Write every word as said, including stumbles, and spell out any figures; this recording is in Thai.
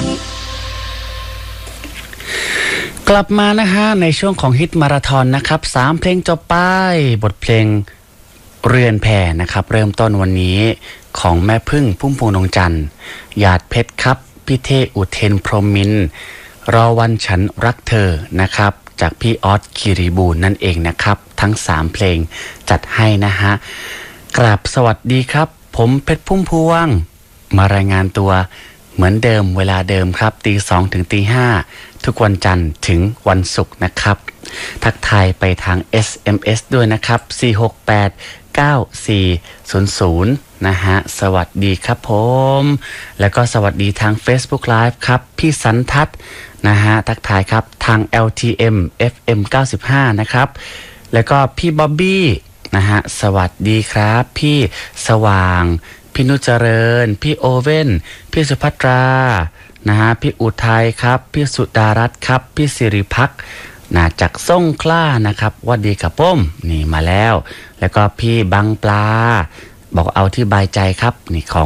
นกลับมานะฮะในช่วงของฮิตมาราธอนนะครับสามเพลงจบไปบทเพลงเรือนแพนะครับเริ่มต้นวันนี้ของแม่พึ่งพุ่มพวงดวงจันทร์หยาดเพชรครับพี่เทอุเทนพรหมินทร์รอวันฉันรักเธอนะครับจากพี่ออสคิริบูลนั่นเองนะครับทั้งสามเพลงจัดให้นะฮะกราบสวัสดีครับผมเพชรพุ่มพวงมารายงานตัวเหมือนเดิมเวลาเดิมครับตีสองถึงตีห้าทุกวันจันทร์ถึงวันศุกร์นะครับทักทายไปทาง เอส เอ็ม เอส ด้วยนะครับสี่หกแปด เก้าสี่ศูนย์ศูนย์นะฮะสวัสดีครับผมแล้วก็สวัสดีทาง Facebook Live ครับพี่สันทัศน์นะฮะทักทายครับทาง แอล ที เอ็ม เอฟ เอ็ม เก้าสิบห้านะครับแล้วก็พี่บ๊อบบี้นะฮะสวัสดีครับพี่สว่างพี่นุจเจริญพี่โอเว่นพี่สุภัตรานะฮะพี่อุทัยครับพี่สุดารัตน์ครับพี่สิริพักษ์นะจากส่งคล้านะครับวัสดีกับป้มนี่มาแล้วแล้วก็พี่บังปลาบอกเอาที่บายใจครับนี่ของ